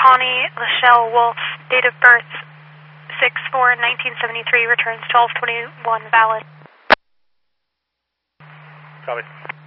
Connie Lachelle Wolf, date of birth 6/4/1973, returns 12/21 valid. Copy.